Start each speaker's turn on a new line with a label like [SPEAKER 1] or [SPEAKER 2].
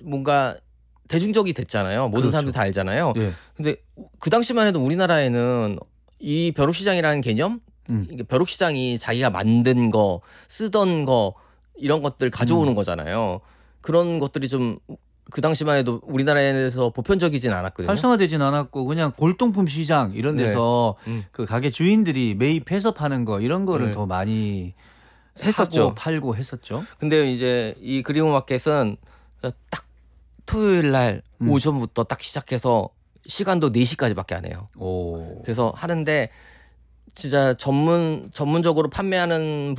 [SPEAKER 1] 뭔가 대중적이 됐잖아요. 모든
[SPEAKER 2] 그렇죠.
[SPEAKER 1] 사람들이 다 알잖아요.
[SPEAKER 2] 예.
[SPEAKER 1] 근데 그 당시만 해도 우리나라에는 이 벼룩시장이라는 개념, 이게 벼룩시장이 자기가 만든 거, 쓰던 거 이런 것들 가져오는 거잖아요. 그런 것들이 좀 그 당시만 해도 우리나라에서 보편적이진 않았거든요.
[SPEAKER 2] 활성화되진 않았고 그냥 골동품 시장 이런 데서
[SPEAKER 1] 네.
[SPEAKER 2] 그 가게 주인들이 매입해서 파는 거 이런 거를
[SPEAKER 1] 네.
[SPEAKER 2] 더 많이
[SPEAKER 1] 했었죠.
[SPEAKER 2] 사고 팔고 했었죠.
[SPEAKER 1] 근데 이제 이 그리움 마켓은 딱 토요일 날 오전부터 딱 시작해서 시간도 4시까지밖에 안 해요.
[SPEAKER 2] 오.
[SPEAKER 1] 그래서 하는데 진짜 전문적으로 판매하는